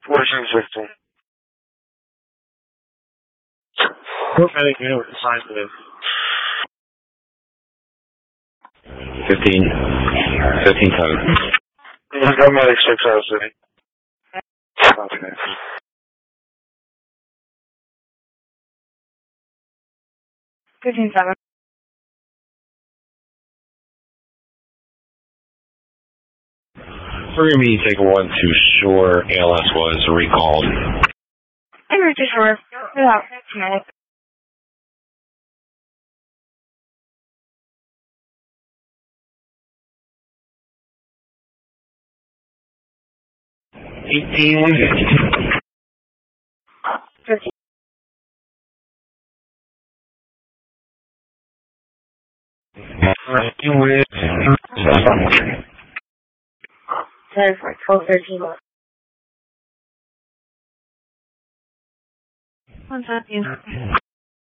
1460. I think you know what the size it is. 15 code. I'm at 6 out of city. Okay. $15,700. We're going to be taking one to shore. ALS was recalled. I'm ready to shore. About 2 minutes. $15,150. 15. For 1213 months. 1 second.